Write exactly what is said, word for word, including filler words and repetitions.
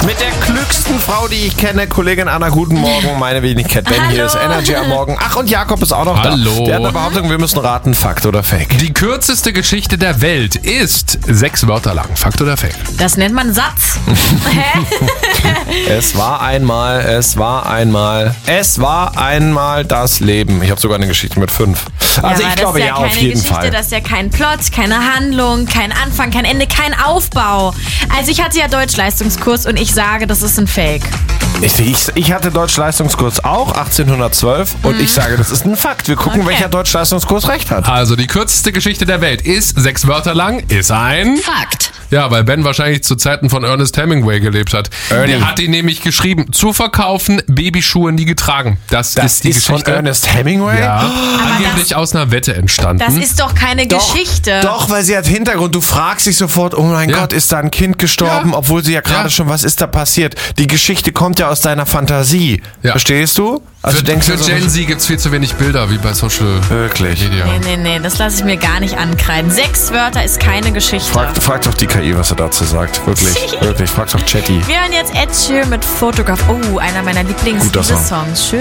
Mit der klügsten Frau, die ich kenne, Kollegin Anna, guten Morgen. Meine Wenigkeit Ben, Hallo. hier ist Energy am Morgen. Ach, und Jakob ist auch noch Hallo. da. Der hat eine Behauptung, wir müssen raten, Fakt oder Fake. Die kürzeste Geschichte der Welt ist sechs Wörter lang. Fakt oder Fake? Das nennt man Satz. Hä? Es war einmal, es war einmal, es war einmal das Leben. Ich habe sogar eine Geschichte mit fünf. Also ja, ich glaube das ist ja, ja, keine auf jeden Geschichte, Fall. Das ist ja kein Plot, keine Handlung, kein Anfang, kein Ende, kein Aufbau. Also ich hatte ja Deutschleistungskurs und ich sage, das ist ein Fake. Ich, ich, ich hatte Deutschleistungskurs auch, achtzehnhundertzwölf, und ich sage, das ist ein Fakt. Wir gucken, Okay. welcher Deutschleistungskurs recht hat. Also die kürzeste Geschichte der Welt ist sechs Wörter lang, ist ein... Fakt. Ja, weil Ben wahrscheinlich zu Zeiten von Ernest Hemingway gelebt hat. Ernie. Der hat ihn nämlich geschrieben, zu verkaufen, Babyschuhe nie getragen. Das, Das ist die ist von Geschichte. Ernest Hemingway? Ja, angeblich aus einer Wette entstanden. Das ist doch keine Doch, Geschichte. Doch, weil sie hat Hintergrund. Du fragst dich sofort, oh mein Ja. Gott, ist da ein Kind gestorben, Ja. obwohl sie ja gerade Ja. schon, was ist da passiert? Die Geschichte kommt ja aus deiner Fantasie. Ja. Verstehst du? Also für denkst für du so, Gen Z gibt's viel zu wenig Bilder, wie bei Social Wirklich? Media. Nee, nee, nee, das lasse ich mir gar nicht ankreiden. Sechs Wörter ist keine Geschichte. Frag, frag doch die K I, was er dazu sagt. Wirklich, wirklich. Frag doch Chatty. Wir hören jetzt Ed Sheeran mit Photograph. Oh, einer meiner Guter Song. Lieblings-Songs. Schön.